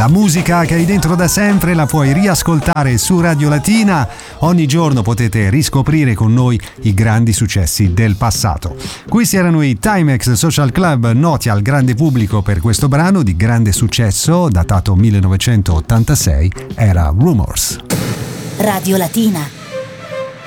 La musica che hai dentro da sempre la puoi riascoltare su Radio Latina. Ogni giorno potete riscoprire con noi i grandi successi del passato. Questi erano i Timex Social Club, noti al grande pubblico per questo brano di grande successo, datato 1986, era Rumors. Radio Latina.